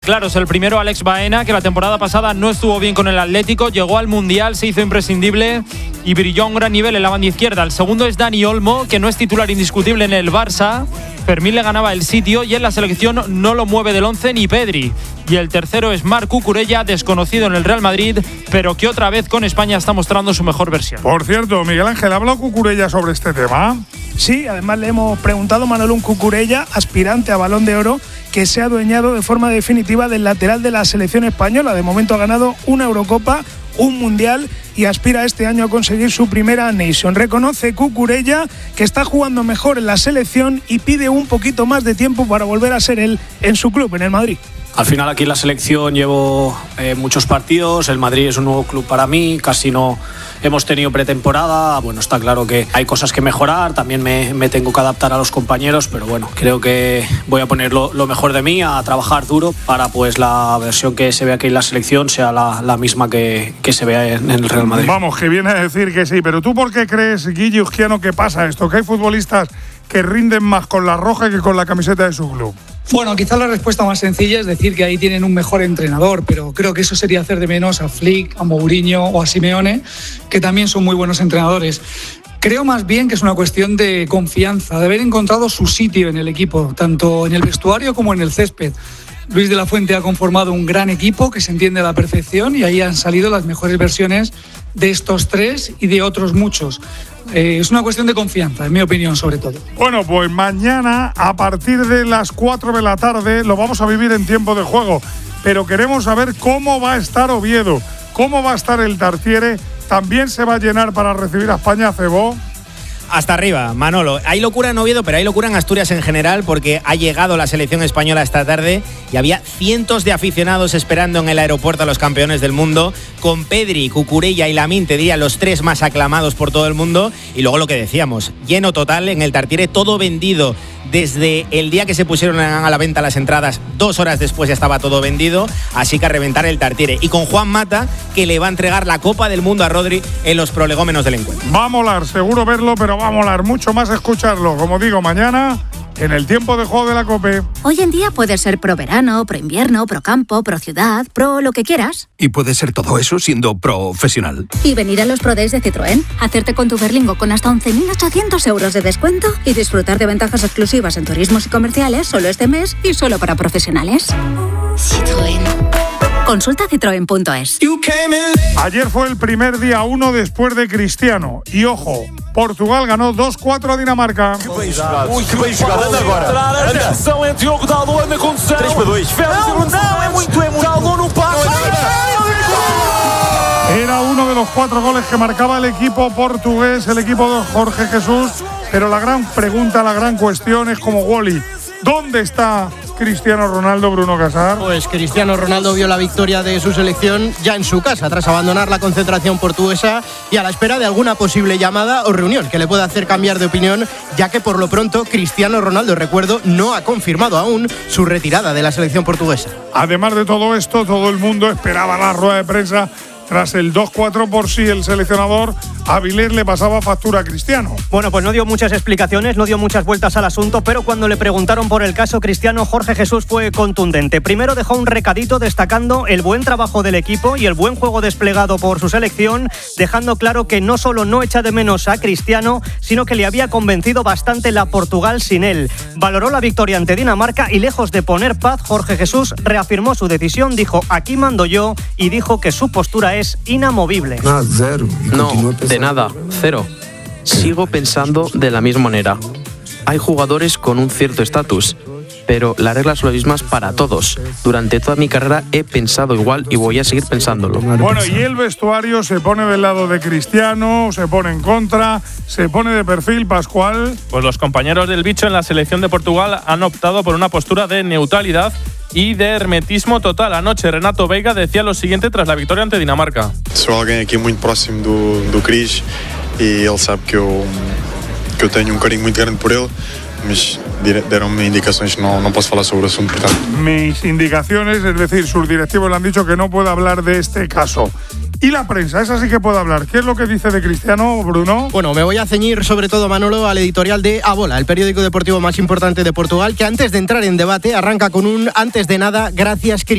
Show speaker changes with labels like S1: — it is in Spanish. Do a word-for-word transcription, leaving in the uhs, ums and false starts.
S1: claros. El primero, Alex Baena, que la temporada pasada no estuvo bien con el Atlético, llegó al Mundial, se hizo imprescindible y brilló a un gran nivel en la banda izquierda. El segundo es Dani Olmo, que no es titular indiscutible en el Barça. Fermín le ganaba el sitio y en la selección no lo mueve del once ni Pedri. Y el tercero es Marc Cucurella, desconocido en el Real Madrid, pero que otra vez con España está mostrando su mejor versión.
S2: Por cierto, Miguel Ángel, ¿ha hablado Cucurella sobre este tema?
S3: Sí, además le hemos preguntado a Manolo Cucurella, aspirante a Balón de Oro, que se ha adueñado de forma definitiva del lateral de la selección española. De momento ha ganado una Eurocopa, un Mundial y aspira este año a conseguir su primera Nation. Reconoce Cucurella que está jugando mejor en la selección y pide un poquito más de tiempo para volver a ser él en su club, en el Madrid.
S4: Al final aquí en la selección llevo eh, muchos partidos, el Madrid es un nuevo club para mí, casi no hemos tenido pretemporada, bueno, está claro que hay cosas que mejorar, también me, me tengo que adaptar a los compañeros, pero bueno, creo que voy a poner lo, lo mejor de mí, a trabajar duro para pues la versión que se ve aquí en la selección sea la, la misma que, que se vea en, en el Real Madrid.
S2: Vamos, que viene a decir que sí, pero ¿tú por qué crees, Guille Uzquiano, que pasa esto? Que hay futbolistas que rinden más con la roja que con la camiseta de su club.
S5: Bueno, quizás la respuesta más sencilla es decir que ahí tienen un mejor entrenador, pero creo que eso sería hacer de menos a Flick, a Mourinho o a Simeone, que también son muy buenos entrenadores. Creo más bien que es una cuestión de confianza, de haber encontrado su sitio en el equipo, tanto en el vestuario como en el césped. Luis de la Fuente ha conformado un gran equipo que se entiende a la perfección y ahí han salido las mejores versiones de estos tres y de otros muchos. Eh, es una cuestión de confianza, en mi opinión, sobre todo.
S2: Bueno, pues mañana a partir de las cuatro de la tarde lo vamos a vivir en tiempo de juego, pero queremos saber cómo va a estar Oviedo, cómo va a estar el Tartiere. ¿También se va a llenar para recibir a España, Cebó?
S6: Hasta arriba, Manolo. Hay locura en Oviedo, pero hay locura en Asturias en general, porque ha llegado la selección española esta tarde y había cientos de aficionados esperando en el aeropuerto a los campeones del mundo, con Pedri, Cucurella y Lamine, te diría los tres más aclamados por todo el mundo. Y luego lo que decíamos, lleno total en el Tartiere, todo vendido. Desde el día que se pusieron a la venta las entradas, dos horas después ya estaba todo vendido, así que a reventar el Tartiere. Y con Juan Mata, que le va a entregar la Copa del Mundo a Rodri en los prolegómenos del encuentro.
S2: Va a molar, seguro verlo, pero va a molar mucho más escucharlo. Como digo, mañana en el tiempo de juego de la COPE.
S7: Hoy en día puedes ser pro verano, pro invierno, pro campo, pro ciudad, pro lo que quieras.
S8: Y puedes ser todo eso siendo profesional.
S7: Y venir a los Pro Days de Citroën, hacerte con tu Berlingo con hasta once mil ochocientos euros de descuento y disfrutar de ventajas exclusivas en turismos y comerciales solo este mes y solo para profesionales. Citroën. Consulta citroen punto es.
S2: Ayer fue el primer día uno después de Cristiano. Y ojo, Portugal ganó dos cuatro a Dinamarca.
S9: Ui, que bem jogado. Anda agora. Anda. Atenção, é Diogo Dalot na condução. três para dois. Não, não, é muito, é muito. Dalot no passe.
S2: Era uno de los cuatro goles que marcaba el equipo portugués, el equipo de Jorge Jesús. Pero la gran pregunta, la gran cuestión es como Wally. ¿Dónde está Cristiano Ronaldo, Bruno Casar?
S10: Pues Cristiano Ronaldo vio la victoria de su selección ya en su casa, tras abandonar la concentración portuguesa y a la espera de alguna posible llamada o reunión que le pueda hacer cambiar de opinión, ya que por lo pronto Cristiano Ronaldo, recuerdo, no ha confirmado aún su retirada de la selección portuguesa.
S2: Además de todo esto, todo el mundo esperaba la rueda de prensa. Tras el dos cuatro por sí, el seleccionador Avilés le pasaba factura a Cristiano.
S11: Bueno, pues no dio muchas explicaciones, no dio muchas vueltas al asunto, pero cuando le preguntaron por el caso Cristiano, Jorge Jesús fue contundente. Primero dejó un recadito destacando el buen trabajo del equipo y el buen juego desplegado por su selección, dejando claro que no solo no echa de menos a Cristiano, sino que le había convencido bastante la Portugal sin él. Valoró la victoria ante Dinamarca y lejos de poner paz, Jorge Jesús reafirmó su decisión, dijo aquí mando yo y dijo que su postura es es inamovible.
S12: Nada, cero. No, de nada, cero. Sigo pensando de la misma manera. Hay jugadores con un cierto estatus, pero las reglas son las mismas para todos. Durante toda mi carrera he pensado igual y voy a seguir pensándolo.
S2: Bueno, y el vestuario se pone del lado de Cristiano, se pone en contra, se pone de perfil, Pascual.
S13: Pues los compañeros del bicho en la selección de Portugal han optado por una postura de neutralidad y de hermetismo total. Anoche Renato Veiga decía lo siguiente tras la victoria ante Dinamarca.
S14: Soy alguien aquí muy próximo do, do Cris y él sabe que yo, que yo tengo un cariño muy grande por él, mas deram-me indicaciones que no, no puedo hablar sobre el asunto.
S2: Mis indicaciones, es decir, sus directivos le han dicho que no puede hablar de este caso. Y la prensa, esa sí que puede hablar. ¿Qué es lo que dice de Cristiano, Bruno?
S10: Bueno, me voy a ceñir sobre todo, Manolo, al editorial de A Bola, el periódico deportivo más importante de Portugal, que antes de entrar en debate arranca con un antes de nada, gracias Cristiano.